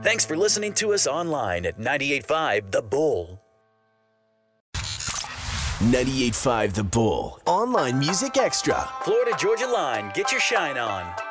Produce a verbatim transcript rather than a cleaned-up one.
Thanks for listening to us online at ninety-eight point five The Bull. ninety-eight point five The Bull. Online Music Extra. Florida Georgia Line, get your shine on.